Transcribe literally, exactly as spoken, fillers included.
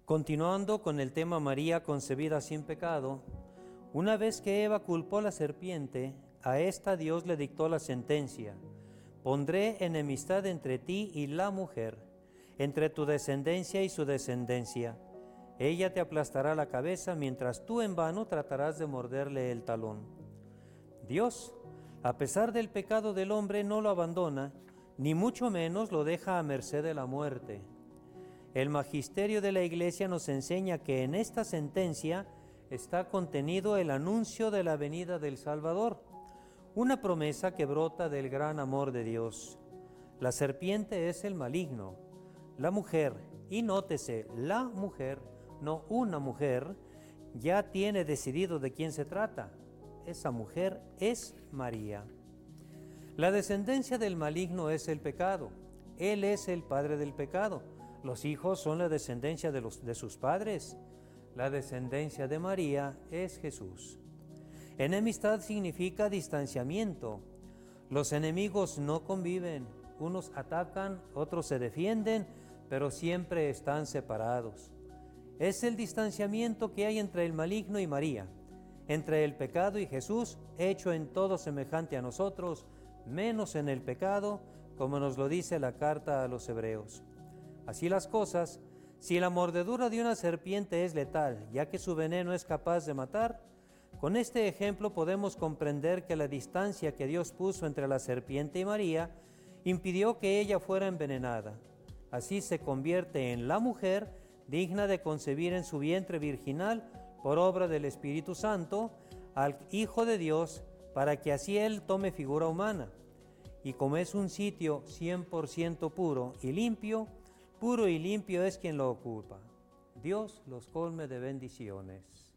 Continuando con el tema María concebida sin pecado, una vez que Eva culpó a la serpiente, a esta Dios le dictó la sentencia: pondré enemistad entre ti y la mujer, entre tu descendencia y su descendencia. Ella te aplastará la cabeza, mientras tú en vano tratarás de morderle el talón. Dios, a pesar del pecado del hombre, no lo abandona, ni mucho menos lo deja a merced de la muerte. El magisterio de la Iglesia nos enseña que en esta sentencia está contenido el anuncio de la venida del Salvador, una promesa que brota del gran amor de Dios. La serpiente es el maligno, la mujer, y nótese, la mujer, no una mujer, ya tiene decidido de quién se trata. Esa mujer es María. La descendencia del maligno es el pecado. Él es el padre del pecado. Los hijos son la descendencia de, los, de sus padres. La descendencia de María es Jesús. Enemistad significa distanciamiento. Los enemigos no conviven. Unos atacan, otros se defienden, pero siempre están separados. Es el distanciamiento que hay entre el maligno y María, entre el pecado y Jesús, hecho en todo semejante a nosotros, menos en el pecado, como nos lo dice la carta a los Hebreos. Así las cosas, si la mordedura de una serpiente es letal, ya que su veneno es capaz de matar, con este ejemplo podemos comprender que la distancia que Dios puso entre la serpiente y María impidió que ella fuera envenenada. Así se convierte en la mujer digna de concebir en su vientre virginal, por obra del Espíritu Santo, al Hijo de Dios, para que así Él tome figura humana. Y como es un sitio cien por ciento puro y limpio, puro y limpio es quien lo ocupa. Dios los colme de bendiciones.